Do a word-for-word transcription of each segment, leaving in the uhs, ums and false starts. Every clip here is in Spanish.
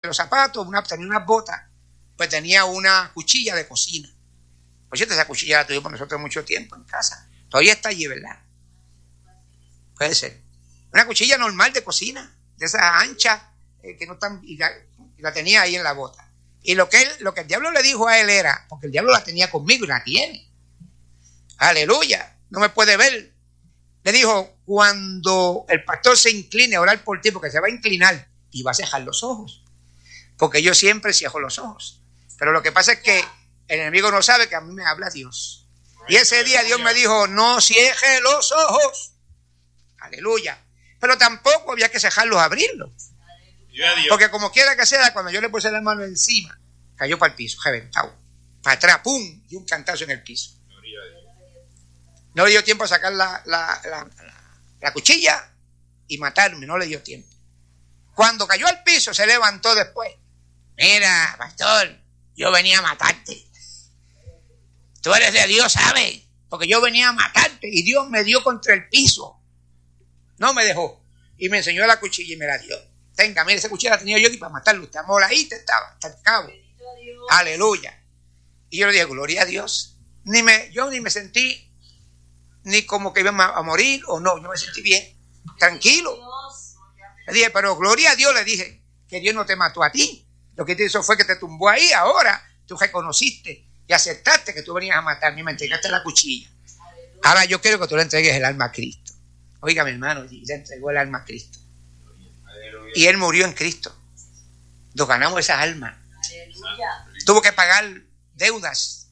los zapatos, una, tenía unas botas, pues tenía una cuchilla de cocina. Por cierto, esa cuchilla la tuvimos nosotros mucho tiempo en casa. Todavía está allí, ¿verdad? Puede ser. Una cuchilla normal de cocina, de esas anchas, eh, que no están, y la, y la tenía ahí en la bota. Y lo que, él, lo que el diablo le dijo a él era, porque el diablo la tenía conmigo y la tiene. Aleluya, no me puede ver. Le dijo, cuando el pastor se incline a orar por ti, porque se va a inclinar y va a cejar los ojos. Porque yo siempre cierro los ojos. Pero lo que pasa es que el enemigo no sabe que a mí me habla Dios. Y ese día Dios me dijo, no cierre los ojos. Aleluya. Pero tampoco había que cejarlos, abrirlos. Porque como quiera que sea, cuando yo le puse la mano encima, cayó para el piso, reventado. Para atrás, pum, y un cantazo en el piso. No le dio tiempo a sacar la, la, la, la, la cuchilla y matarme, no le dio tiempo. Cuando cayó al piso, se levantó después. Mira, pastor, yo venía a matarte. Tú eres de Dios, ¿sabes? Porque yo venía a matarte y Dios me dio contra el piso. No me dejó. Y me enseñó la cuchilla y me la dio. Tenga, mira, esa cuchilla la tenía yo aquí para matarlo. Usted amoladito estaba, hasta el cabo. Aleluya. Y yo le dije, gloria a Dios. Ni me, yo ni me sentí ni como que iba a morir o no. Yo me sentí bien, tranquilo. Le dije, pero gloria a Dios, le dije, que Dios no te mató a ti. Lo que te hizo fue que te tumbó ahí. Ahora tú reconociste y aceptaste que tú venías a matarme y me entregaste la cuchilla. Ahora yo quiero que tú le entregues el alma a Cristo. Oiga, mi hermano, y le entregó el alma a Cristo. Y él murió en Cristo. Nos ganamos esa alma. Tuvo que pagar deudas.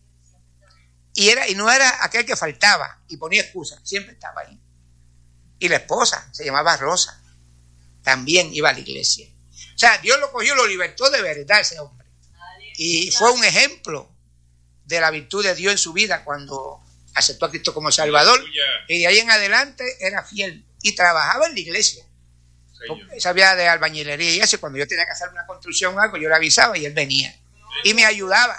Y, era, y no era aquel que faltaba y ponía excusa. Siempre estaba ahí. Y la esposa se llamaba Rosa. También iba a la iglesia. O sea, Dios lo cogió, lo libertó de verdad ese hombre. Y fue un ejemplo de la virtud de Dios en su vida cuando aceptó a Cristo como Salvador. Y de ahí en adelante era fiel. Y trabajaba en la iglesia. Sabía de albañilería y eso. Cuando yo tenía que hacer una construcción o algo, yo le avisaba y él venía. Y me ayudaba.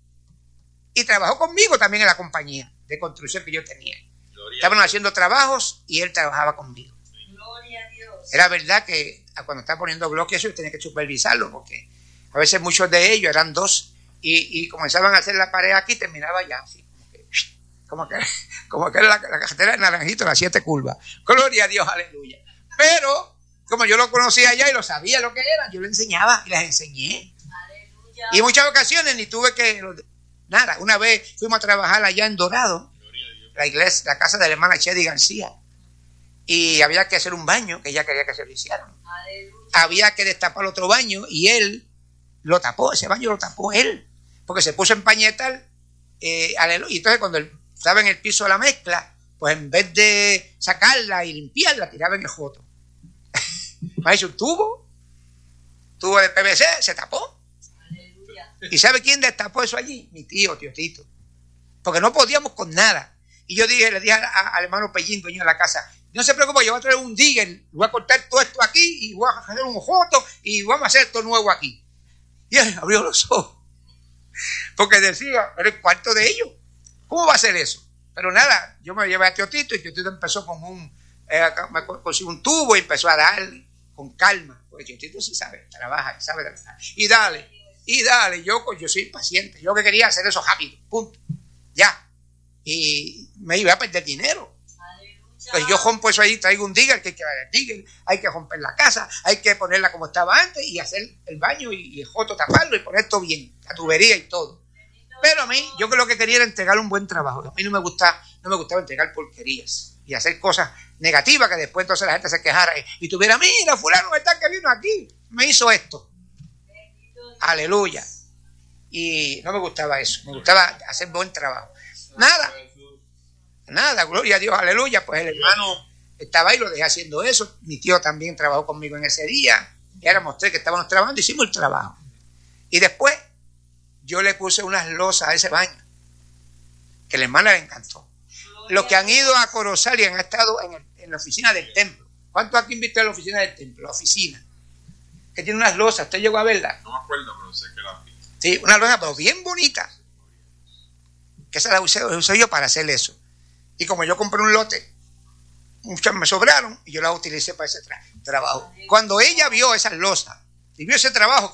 Y trabajó conmigo también en la compañía de construcción que yo tenía. Estaban haciendo trabajos y él trabajaba conmigo. Era verdad que cuando estaba poniendo bloques eso yo tenía que supervisarlo porque a veces muchos de ellos eran dos y, y comenzaban a hacer la pared aquí y terminaba ya así como que, como que, como que era la, la carretera de Naranjito, las siete curvas. Gloria a Dios, aleluya. Pero como yo lo conocía allá y lo sabía lo que era, yo le enseñaba y les enseñé. Aleluya. Y en muchas ocasiones ni tuve que nada. Una vez fuimos a trabajar allá en Dorado, la iglesia, la casa de la hermana Chedi García. Y había que hacer un baño, que ella quería que se lo hicieran. Aleluya. Había que destapar otro baño y él lo tapó, ese baño lo tapó él, porque se puso a empañetar, eh, aleluya. Y entonces cuando él estaba en el piso de la mezcla, pues en vez de sacarla y limpiarla, tiraba en el joto. Me hizo un tubo, tubo de P V C, se tapó. Aleluya. ¿Y sabe quién destapó eso allí? Mi tío, tío Tito. Porque no podíamos con nada. Y yo dije, le dije al hermano Pellín, dueño de la casa, no se preocupe, yo voy a traer un digger, voy a cortar todo esto aquí y voy a hacer un joto y vamos a hacer esto nuevo aquí. Y él abrió los ojos. Porque decía, era el cuarto de ellos. ¿Cómo va a ser eso? Pero nada, yo me llevé a tío Tito y tío Tito empezó con un, eh, me consiguió un tubo y empezó a darle con calma. Porque tío Tito sí sabe, trabaja y sabe trabajar. Y dale, y dale, yo, yo soy impaciente. Yo que quería hacer eso rápido, punto. Ya. Y me iba a perder dinero. Pues yo rompo eso ahí, traigo un digger, que hay que dar el digger, hay que romper la casa, hay que ponerla como estaba antes y hacer el baño y, y el joto taparlo y poner todo bien, la tubería y todo. Pero a mí, yo lo que quería era entregar un buen trabajo. A mí no me gusta, no me gustaba entregar porquerías y hacer cosas negativas que después entonces la gente se quejara y tuviera, mira, fulano está que vino aquí, me hizo esto. Aleluya. Y no me gustaba eso, me gustaba hacer buen trabajo. Nada. Nada, gloria a Dios, aleluya. Pues el hermano estaba ahí, lo dejé haciendo eso. Mi tío también trabajó conmigo en ese día. Y éramos tres que estábamos trabajando, hicimos el trabajo. Y después yo le puse unas losas a ese baño, que a la hermana le encantó. Los que han ido a Corozal y han estado en, el, en la oficina del templo. ¿Cuántos aquí han visto en la oficina del templo? La oficina. Que tiene unas losas, ¿usted llegó a verla? No me acuerdo, pero sé que la vi. Sí, una losa, pero bien bonita. Que esa la usé, usé yo para hacer eso. Y como yo compré un lote, muchas me sobraron y yo las utilicé para ese tra- trabajo. Cuando ella vio esas losas y vio ese trabajo